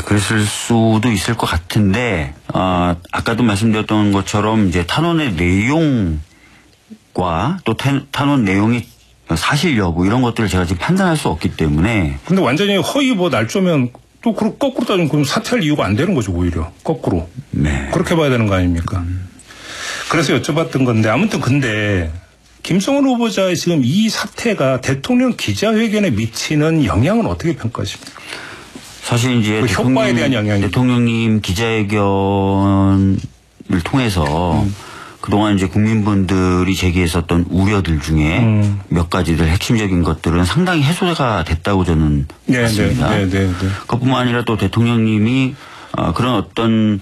그랬을 수도 있을 것 같은데, 아까도 말씀드렸던 것처럼 이제 탄원의 내용과 또 탄원 내용이 사실 여부 이런 것들을 제가 지금 판단할 수 없기 때문에. 근데 완전히 허위 뭐 날조면 또 거꾸로 따지면 그럼 사퇴할 이유가 안 되는 거죠, 오히려. 거꾸로. 네. 그렇게 봐야 되는 거 아닙니까? 그래서 여쭤봤던 건데, 아무튼 근데 김성원 후보자의 지금 이 사태가 대통령 기자회견에 미치는 영향은 어떻게 평가하십니까? 사실 이제 그 효과에 대한 영향이. 대통령님 기자회견을 통해서 그동안 이제 국민분들이 제기했었던 우려들 중에 몇 가지들 핵심적인 것들은 상당히 해소가 됐다고 저는 봤습니다. 그것뿐만 아니라 또 대통령님이 그런 어떤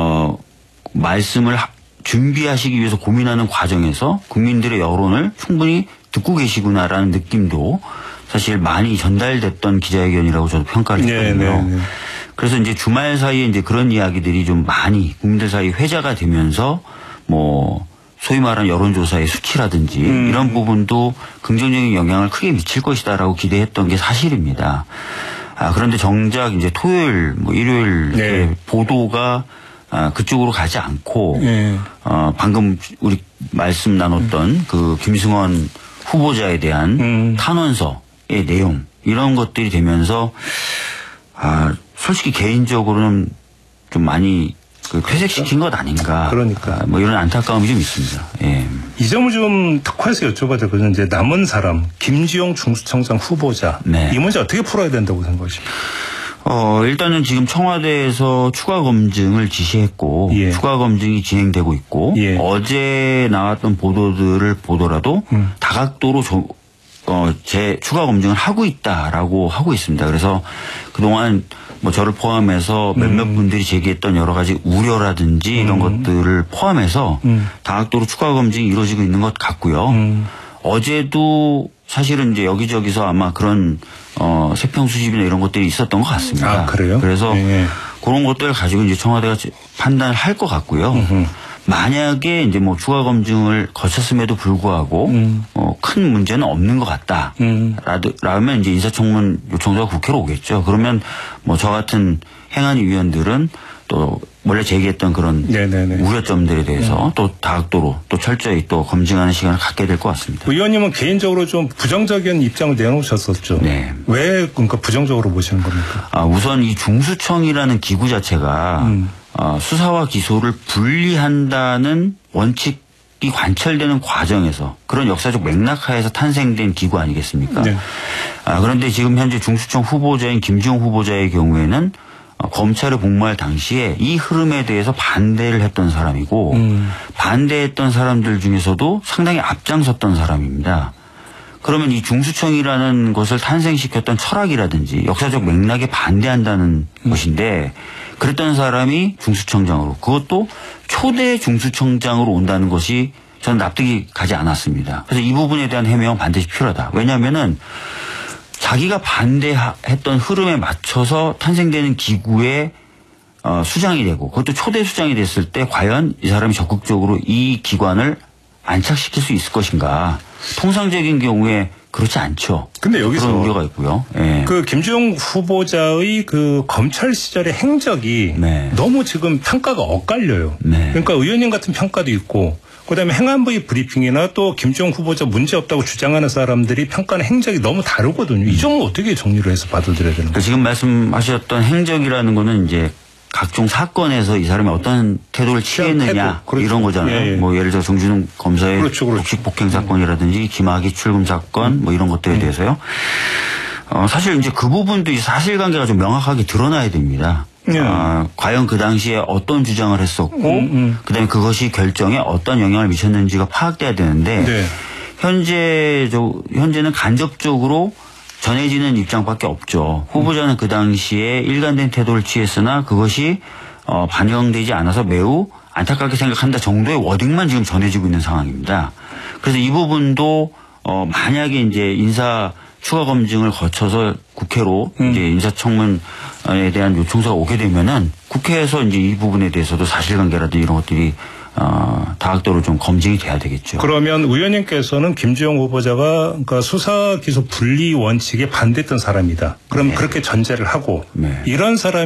말씀을 준비하시기 위해서 고민하는 과정에서 국민들의 여론을 충분히 듣고 계시구나라는 느낌도 사실 많이 전달됐던 기자회견이라고 저도 평가를 했거든요. 그래서 이제 주말 사이에 이제 그런 이야기들이 좀 많이 국민들 사이에 회자가 되면서 뭐 소위 말하는 여론조사의 수치라든지 이런 부분도 긍정적인 영향을 크게 미칠 것이다라고 기대했던 게 사실입니다. 그런데 정작 이제 토요일, 뭐 일요일 보도가 그쪽으로 가지 않고 방금 우리 말씀 나눴던 그 김승원 후보자에 대한 탄원서의 내용 이런 것들이 되면서 솔직히 개인적으로는 좀 많이 퇴색시킨 것 아닌가. 그러니까. 뭐 이런 안타까움이 좀 있습니다. 예. 이 점을 좀 특화해서 여쭤봐야 되거든요. 이제 남은 사람, 김주영 중수청장 후보자. 네. 이 문제 어떻게 풀어야 된다고 생각하십니까? 일단은 지금 청와대에서 추가 검증을 지시했고, 추가 검증이 진행되고 있고, 어제 나왔던 보도들을 보더라도 다각도로 추가 검증을 하고 있다라고 하고 있습니다. 그래서 그동안 뭐 저를 포함해서 몇몇 분들이 제기했던 여러 가지 우려라든지 이런 것들을 포함해서 다각도로 추가 검증이 이루어지고 있는 것 같고요. 어제도 사실은 이제 여기저기서 아마 그런 세평 수집이나 이런 것들이 있었던 것 같습니다. 그래요? 그래서 그런 것들을 가지고 이제 청와대가 판단을 할 것 같고요. 만약에 이제 뭐 추가 검증을 거쳤음에도 불구하고 큰 문제는 없는 것 같다. 라면 이제 인사청문 요청서가 국회로 오겠죠. 그러면 뭐 저 같은 행안위 위원들은 또 원래 제기했던 그런 우려점들에 대해서 또 다각도로 또 철저히 또 검증하는 시간을 갖게 될 것 같습니다. 의원님은 개인적으로 좀 부정적인 입장을 내놓으셨었죠. 네. 왜 그러니까 부정적으로 보시는 겁니까? 우선 이 중수청이라는 기구 자체가 수사와 기소를 분리한다는 원칙이 관철되는 과정에서 그런 역사적 맥락하에서 탄생된 기구 아니겠습니까? 그런데 지금 현재 중수청 후보자인 김주영 후보자의 경우에는 검찰에 복무할 당시에 이 흐름에 대해서 반대를 했던 사람이고 반대했던 사람들 중에서도 상당히 앞장섰던 사람입니다. 그러면 이 중수청이라는 것을 탄생시켰던 철학이라든지 역사적 맥락에 반대한다는 것인데 그랬던 사람이 중수청장으로 그것도 초대 중수청장으로 온다는 것이 저는 납득이 가지 않았습니다. 그래서 이 부분에 대한 해명은 반드시 필요하다. 왜냐하면은 자기가 반대했던 흐름에 맞춰서 탄생되는 기구의 수장이 되고 그것도 초대 수장이 됐을 때 과연 이 사람이 적극적으로 이 기관을 안착시킬 수 있을 것인가. 통상적인 경우에 그렇지 않죠. 근데 여기서 그런 우려가 있고요. 그 김주영 후보자의 그 검찰 시절의 행적이 너무 지금 평가가 엇갈려요. 그러니까 의원님 같은 평가도 있고 그다음에 행안부의 브리핑이나 또 김주영 후보자 문제 없다고 주장하는 사람들이 평가하는 행적이 너무 다르거든요. 이 점은 어떻게 정리를 해서 받아들여야 되는 거예요? 지금 말씀하셨던 행적이라는 거는 이제 각종 사건에서 이 사람이 어떤 태도를 취했느냐 이런 거잖아요. 뭐 예를 들어 정준웅 검사의 독식 폭행 사건이라든지 김학의 출금 사건 뭐 이런 것들에 대해서요. 사실 이제 그 부분도 이 사실관계가 좀 명확하게 드러나야 됩니다. 과연 그 당시에 어떤 주장을 했었고 그다음에 그것이 결정에 어떤 영향을 미쳤는지가 파악돼야 되는데 현재는 간접적으로 전해지는 입장밖에 없죠. 후보자는 그 당시에 일관된 태도를 취했으나 그것이 반영되지 않아서 매우 안타깝게 생각한다 정도의 워딩만 지금 전해지고 있는 상황입니다. 그래서 이 부분도 만약에 이제 인사 추가 검증을 거쳐서 국회로 이제 인사청문에 대한 요청서가 오게 되면은 국회에서 이제 이 부분에 대해서도 사실관계라든지 이런 것들이 다각도로 좀 검증이 돼야 되겠죠. 그러면 의원님께서는 김주영 후보자가 그러니까 수사 기소 분리 원칙에 반대했던 사람이다. 그럼 그렇게 전제를 하고 이런 사람